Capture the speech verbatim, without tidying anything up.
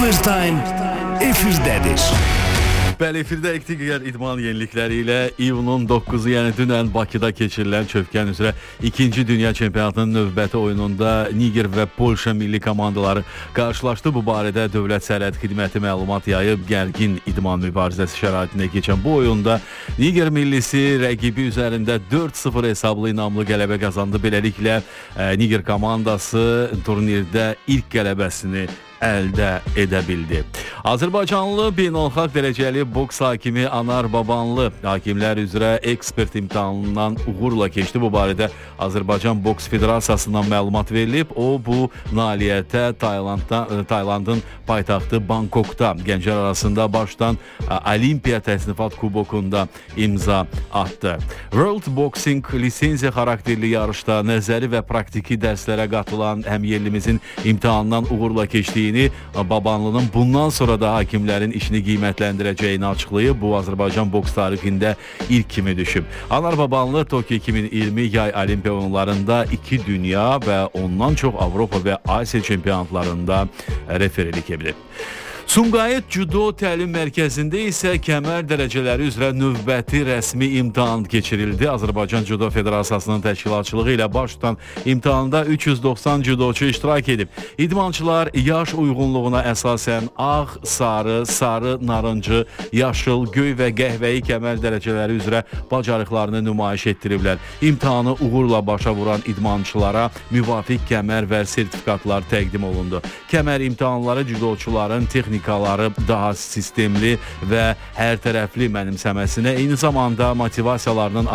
Overtime efirdədir. Bəli, efirdə Ektiqər idman yenilikləri ilə iyunun doqquzu, yəni dünən Bakıda keçirilən Çövkən üzrə ikinci Dünya Çempionatının növbəti oyununda Niger və Polşa milli komandaları qarşılaşdı. Bu barədə Dövlət Sərhəd Xidməti məlumat yayıb. Gərgin idman mübarizəsi şəraitində keçən bu oyunda Niger millisi rəqibi üzərində dörd sıfır hesablı inamlı qələbə qazandı. Beləliklə Niger komandası turnirdə ilk qələbəsini əldə edə bildi. Azərbaycanlı beynəlxalq dərəcəli boks hakimi Anar Babanlı hakimlər üzrə ekspert imtahanından uğurla keçdi. Bu barədə Azərbaycan Boks Federasiyasından məlumat verilib. O bu nailiyyətə Taylandın paytaxtı Bangkokda gənclər arasında başdan Olimpiya təsnifat kubokunda imza atdı. World Boxing lisenziya xarakterli yarışda nəzəri və praktiki dərslərə qatılan həmyerlimizin imtahandan uğurla keçdiyi Babanlının bundan sonra da hakimlərin işini qiymətləndirəcəyini açıqlayıb. Bu Azərbaycan boks tarixində ilk kimi düşüb. Anar Babanlı Tokyo iki min iyirmi yay Olimpiya oyunlarında iki dünya və ondan çox Avropa və Asiya çempionatlarında referlik edib. Sumqayıt Judo Təlim Mərkəzində isə kəmər dərəcələri üzrə növbəti rəsmi imtahan keçirildi. Azərbaycan Judo Federasiyasının təşkilatçılığı ilə baş tutan imtahanda üç yüz doxsan judoçu iştirak edib. İdmançılar yaş uyğunluğuna əsasən ağ, sarı, sarı, narıncı, yaşıl, göy və qəhvəyi kəmər dərəcələri üzrə bacarıqlarını nümayiş etdiriblər. İmtahanı uğurla başa vuran idmançılara müvafiq kəmər və sertifikatlar təqdim olundu. Kəmər imtahanları judoçuların texnik texnikaları daha sistemli və hər tərəfli mənimsəməsinə, eyni zamanda motivasiyalarının